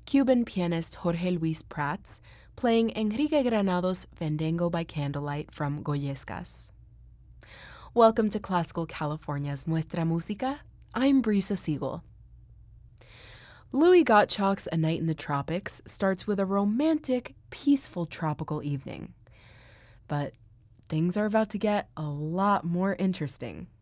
Cuban pianist Jorge Luis Prats playing Enrique Granado's Fandango by Candlelight from Goyescas. Welcome to Classical California's Nuestra Música. I'm Brisa Siegel. Louis Gottschalk's A Night in the Tropics starts with a romantic, peaceful tropical evening. But things are about to get a lot more interesting.